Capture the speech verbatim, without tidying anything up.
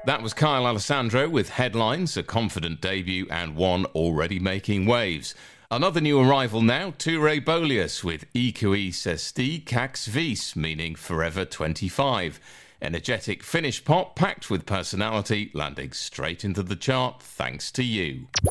That was Kyle Alessandro with Headlines, a confident debut and one already making waves. Another new arrival now, Toure Bolius with E Q E Sesti Cax Vis, meaning Forever twenty-five. Energetic Finnish pop packed with personality, landing straight into the chart thanks to you.